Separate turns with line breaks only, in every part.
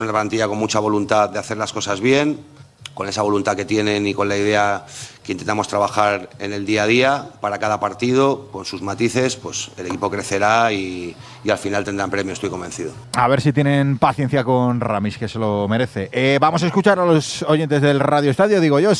Una plantilla con mucha voluntad de hacer las cosas bien, con esa voluntad que tienen y con la idea que intentamos trabajar en el día a día para cada partido, con sus matices, pues el equipo crecerá y al final tendrán premio, estoy convencido.
A ver si tienen paciencia con Ramis, que se lo merece. Vamos a escuchar a los oyentes del Radio Estadio, digo yo,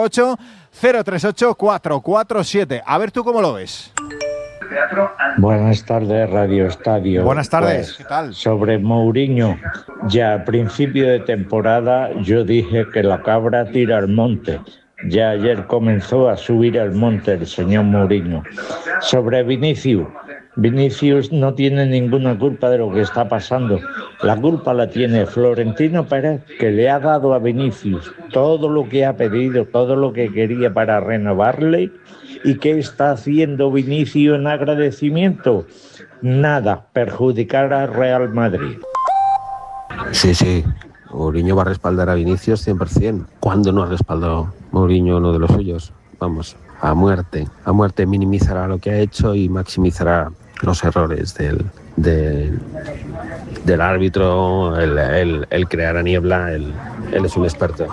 608-038-447. A ver tú cómo lo ves.
Buenas tardes, Radio Estadio.
Buenas tardes,
pues,
¿qué tal?
Sobre Mourinho, ya a principio de temporada yo dije que la cabra tira al monte. Ya ayer comenzó a subir al monte el señor Mourinho. Sobre Vinicius no tiene ninguna culpa de lo que está pasando. La culpa la tiene Florentino Pérez, que le ha dado a Vinicius todo lo que ha pedido, todo lo que quería para renovarle. ¿Y qué está haciendo Vinicius en agradecimiento? Nada, perjudicar al Real Madrid.
Sí, Mourinho va a respaldar a Vinicius 100%. ¿Cuándo no ha respaldado Mourinho uno de los suyos? Vamos, a muerte minimizará lo que ha hecho y maximizará los errores del árbitro, el crear a niebla, él es un experto.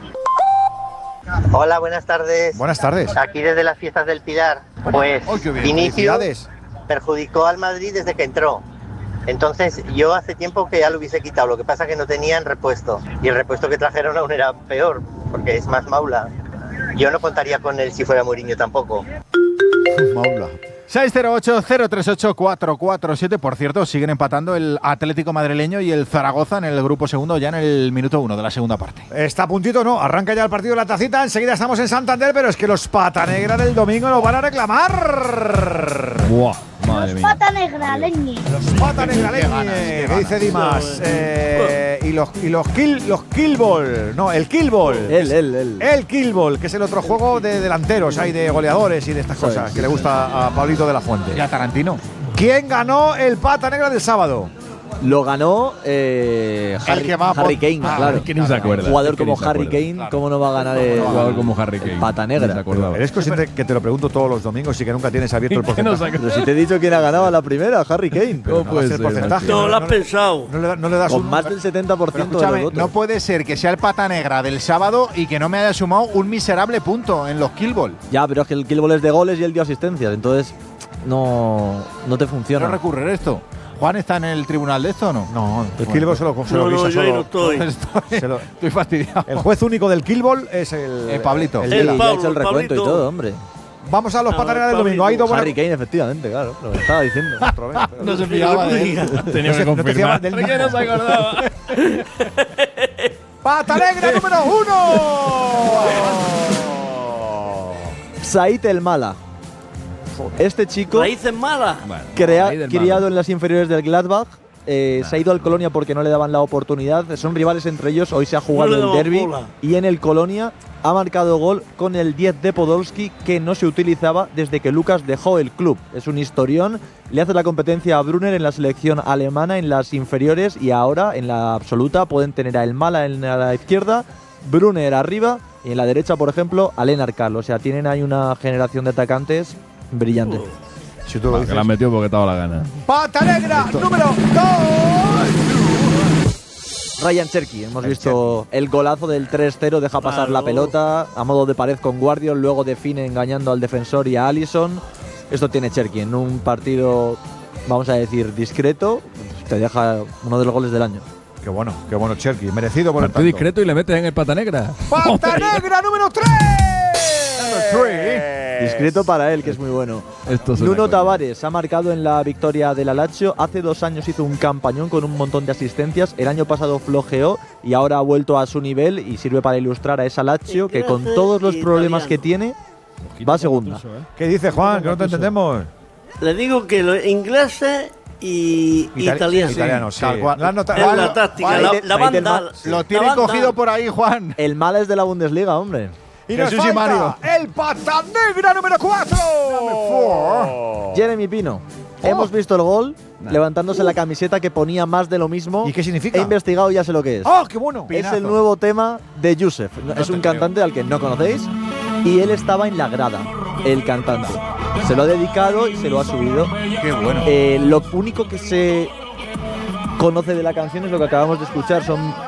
Hola, buenas tardes.
Buenas tardes.
Aquí desde las fiestas del Pilar. Pues Vinicius perjudicó al Madrid desde que entró. Entonces yo hace tiempo que ya lo hubiese quitado. Lo que pasa es que no tenían repuesto. Y el repuesto que trajeron aún era peor, porque es más maula. Yo no contaría con él si fuera Mourinho tampoco.
Maula. 608-038-447. Por cierto, siguen empatando el Atlético madrileño y el Zaragoza en el grupo segundo, ya en el minuto 1 de la segunda parte.
Está a puntito, ¿no? Arranca ya el partido de la Tacita. Enseguida estamos en Santander, pero es que los Pata Negra del domingo nos van a reclamar.
¡Buah! Madre mía.
Los Pata Negra, leñe.
Los Pata Negra, leñe. ¿Qué dice Dimas? Y los Killball. No, el Killball. El Killball, que es el otro juego de delanteros, hay de goleadores y de estas cosas, que le gusta a Pablito de la Fuente.
Y a Tarantino.
¿Quién ganó el Pata Negra del sábado?
Lo ganó Harry Kane, claro.
¿Quién no se acuerda?
Jugador como Harry Kane, claro. ¿Cómo no va a ganar el
jugador como Harry Kane?
Pata Negra?
¿Eres consciente que te lo pregunto todos los domingos y que nunca tienes abierto el porcentaje?
Pero si te he dicho quién ha ganado a la primera, Harry Kane.
¿Cómo puede ser? Porcentaje.
No lo has pensado.
No le das
con más del 70% de los votos.
No puede ser que sea el Pata Negra del sábado y que no me haya sumado un miserable punto en los Killball.
Ya, pero es que el Killball es de goles y él dio asistencias, entonces no te funciona.
¿No recurrir esto? ¿Juan está en el tribunal de esto o no?
No, el Killball se lo visa solo.
Yo no estoy.
Estoy fastidiado.
El juez único del Killball es el
Pablito.
El Pablo, ha hecho el recuento y todo, hombre.
Vamos a los Pata Negra del domingo.
Harry Kane, efectivamente, claro. Lo estaba diciendo.
No se fijaba de él.
Tenía que confirmar.
¿Por qué no se acordaba?
¡Pata Negra número 1!
Said El Mala. Este chico,
Raíces malas.
criado en las inferiores del Gladbach, se ha ido al Colonia porque no le daban la oportunidad. Son rivales entre ellos. Hoy se ha jugado el derbi y en el Colonia ha marcado gol con el 10 de Podolski, que no se utilizaba desde que Lucas dejó el club. Es un historión. Le hace la competencia a Brunner en la selección alemana en las inferiores y ahora en la absoluta pueden tener a El Mala en la izquierda, Brunner arriba y en la derecha, por ejemplo, a Lennart Karl. O sea, tienen ahí una generación de atacantes brillante.
Si tú lo dices.
Que la han metido porque estaba la gana.
Pata Negra número 2.
Ryan Cherky, hemos visto el golazo del 3-0, deja pasar la pelota a modo de pared con Guardiol, luego define engañando al defensor y a Alisson. Esto tiene Cherky en un partido, vamos a decir, discreto, te deja uno de los goles del año.
Qué bueno Cherky, merecido por el tanto.
Discreto y le metes en el Pata Negra.
¡Pata Negra número 3!
Discreto para él, que es muy bueno. Nuno Tavares ha marcado en la victoria del Lazio. Hace 2 años hizo un campañón con un montón de asistencias. El año pasado flojeó y ahora ha vuelto a su nivel y sirve para ilustrar a esa Lazio que con todos los problemas que tiene va a segunda.
¿Qué dice Juan? Que no te entendemos.
Le digo que los ingleses y italianos.
Sí.
Tal cual.
Es la táctica, la banda.
Lo tienen cogido por ahí, Juan.
El mal es de la Bundesliga, hombre.
Y nos falta
Mario.
el Pata Negra número 4.
Jeremy Pino. Hemos visto el gol levantándose la camiseta que ponía más de lo mismo.
¿Y qué significa?
He investigado, ya sé lo que es.
¡Oh, qué bueno!
Es el nuevo tema de Yusef. Es un cantante al que no conocéis y él estaba en la grada, el cantante. Se lo ha dedicado y se lo ha subido.
¡Qué bueno!
Lo único que se conoce de la canción es lo que acabamos de escuchar. Son